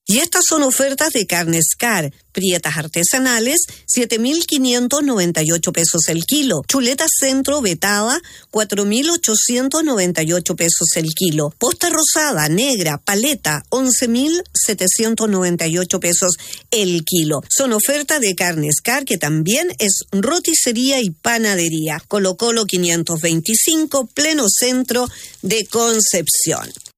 Y estas son ofertas de carnes Car, prietas artesanales, 7.598 pesos el kilo. Chuleta centro vetada, 4.898 pesos el kilo. Posta rosada, negra, paleta, 11.798 pesos el kilo. Son ofertas de carnes Car, que también es roticería y panadería. Colo Colo 525, pleno centro de Concepción.